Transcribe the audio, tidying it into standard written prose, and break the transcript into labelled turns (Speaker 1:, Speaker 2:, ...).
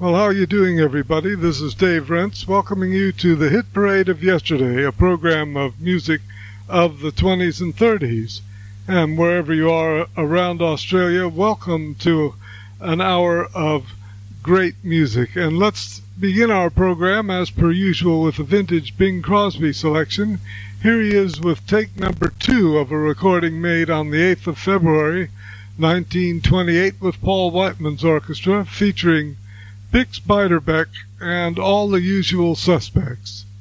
Speaker 1: Well, how are you doing, everybody? This is Dave Rentz, welcoming you to the Hit Parade of Yesterday, a program of music of the 20s and 30s. And wherever you are around Australia, welcome to an hour of great music. And let's begin our program, as per usual, with a vintage Bing Crosby selection. Here he is with take number 2 of a recording made on the 8th of February, 1928, with Paul Whiteman's orchestra, featuring Bix Beiderbecke and all the usual suspects.